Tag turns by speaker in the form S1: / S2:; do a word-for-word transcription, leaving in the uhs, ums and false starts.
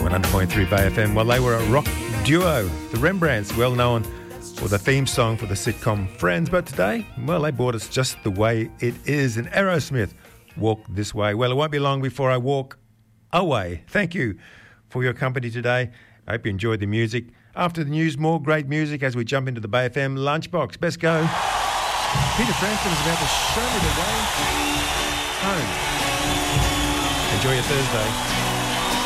S1: one hundred point three Bay F M. Well, they were a rock duo, the Rembrandts, well known for the theme song for the sitcom Friends. But today, well, they brought us Just the Way It Is. And Aerosmith, Walk This Way. Well, it won't be long before I walk away. Thank you for your company today. I hope you enjoyed the music. After the news, more great music as we jump into the Bay F M lunchbox. Best go. Peter Frampton is about to show me the way home. Enjoy your Thursday.